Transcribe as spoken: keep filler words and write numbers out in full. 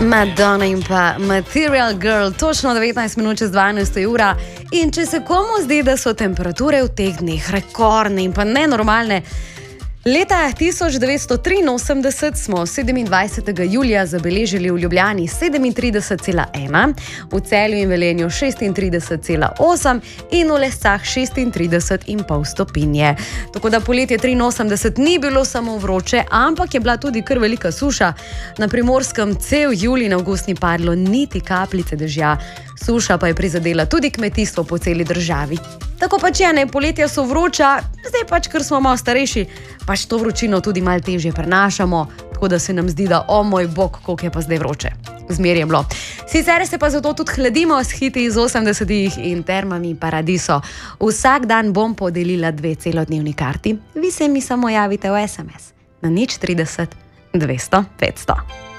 Madonna in pa Material Girl, točno devetnajst minut čez dvanajsto ura. In če se komu zdi, da so temperature v teh dneh rekordne in pa nenormalne, leta tisoč devetsto triinosemdeset smo sedemindvajsetega julija zabeležili v Ljubljani sedemintrideset cela ena, v Celju in Velenju šestintrideset cela osem in v Lescah šestintrideset in pol stopinje. Tako da poletje triinosemdeset ni bilo samo vroče, ampak je bila tudi kar velika suša. Na Primorskem cel julij in avgust ni padlo niti kapljice dežja. Suša pa je prizadela tudi kmetijstvo po celi državi. Tako pač je, ne, poletja so vroča, zdaj pač, ker smo malo starejši, pač to vročino tudi malo težje prenašamo, tako da se nam zdi, da o moj bog, koliko je pa zdaj vroče. Zmer je bilo. Sicer se pa zato tudi hladimo s hiti iz osemdesetih in termami Paradiso. Vsak dan bom podelila dve celodnevni karti, vi se mi samo javite v es em es na nič trideset dvesto petsto.